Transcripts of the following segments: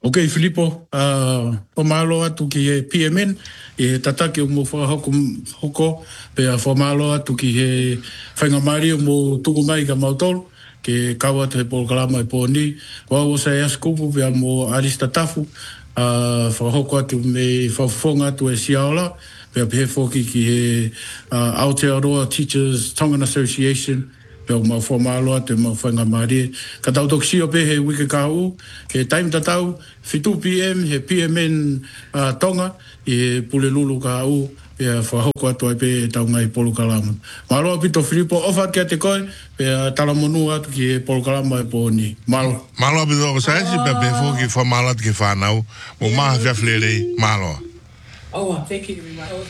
Ok, Filipo, o malo atu ki he PMN, e tatake o mo hoko, pe a malo atu ki he whaingamari o mo tuku mai ka mautoro, ke kawa te polo kalama e pōni, wa o sa askupu pe a mo arista tafu, whahoko atu me whawhonga atu e siaola, pe a pehe whoki ki he Aotearoa Teachers Tongan Association, pe o mau whamalo atu mau whaingamari. Ka tau toksi o pe he wike kāu, ke taim tatau, 2 PM, he PMN Tonga, i he pule lulu kāu, pe a whahoko atu ai pe tau ngai polo kalama. Malo apito Filipo, ofa kia te koe, pe a talamonu atu ki he polo kalama e pōni. Malo. Malo apito o saisi, pe a pefo ki whamalo atu ki whanau, mo maha whiawhlele, malo. Oh, thank you very much.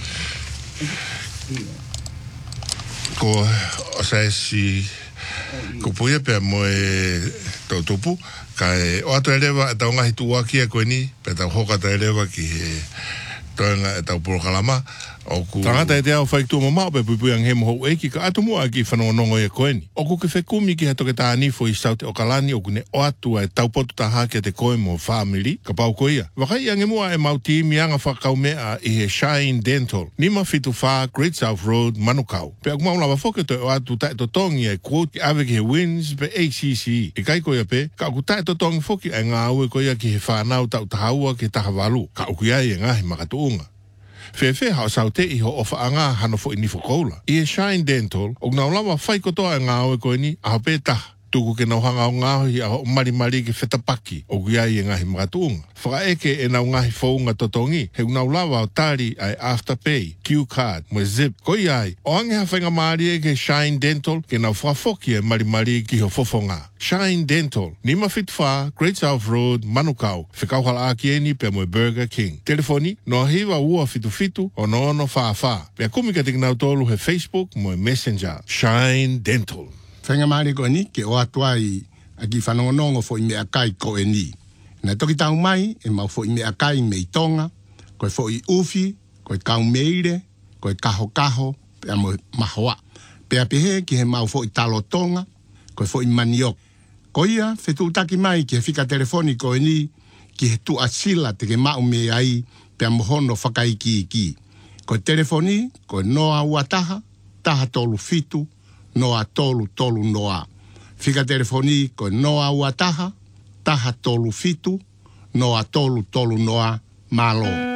Ko o saisi ko puia pe mo e tautupu ka o atu elewa e tau ngahi tuwa kia koe ni pe tau hoka ta elewa ki toenga e tau porokalama tangata e te au whaiktua mamau pe puipuiang he moho eiki ka atu mua ki whanongonongo e koe ni. Oku ke whekumi ki hatoke tā nifo i saute o kalani oku ne o atua e taupotu tā hake te koe mo family ka pau koia. Wakai ange mua e mauti mianga whakau mea i he Shine Dental. Nima fitu wha Great South Road Manukau. Pe aku maulawa whoke to o atu tae to tongi e quote ki ave ki he wins pe ACC. I kai koia pe ka aku tae to tongi whoki e ngā ue koia ki he whanau tau tahaua ki tahawalu. Ka uku iai e ngahi makatuunga. Fefe hao saute i ho ofa anga hano fo ini fokoula. I e Shine Dental, o ngā ulawa whai kotoa e ngā oe koe ni, aho pēta. Tuku ke nauhanga o ngāho i aho marimari ki whetapaki, o guiai e ngahi makatuunga. Whaka eke e nau ngahi whaunga totongi, he ngā ulawa o tari ai Afterpay, Q-Card, mo Zip. Ko iai, o ange ha whainga maari e ke Shine Dental, ke nau whafoki e marimari ki ho fofonga. Shine Dental, Nima Fitfa, Great South Road, Manukau, Whikauhala Akieni, pe mo Burger King. Telefoni, no hiwa ua fitu o no ono wha. Pea kumika te nau tolu he Facebook, mo Messenger. Shine Dental. Whainga maari ko ni, ke o atuai a ki whanongonongo fo i mea kai ko e ni. Nā toki tau mai, e mau fo i mea kai me i tonga, koe fo i uwhi, koe kau meire, koe kaho, pea mo mahoa. Pea pehe ki he mau fo i talo tonga, koe fo i maniok. Ko ia, whetu utaki mai ki he whika telefoni ko e ni, ki he tu asila te ke mau me ai, pea mohono whakaiki. Koe telefoni, koe noa ua taha tolu fitu, noa tolu noa. Whika telefoni, koe noa ua taha tolu fitu, noa tolu noa, malo.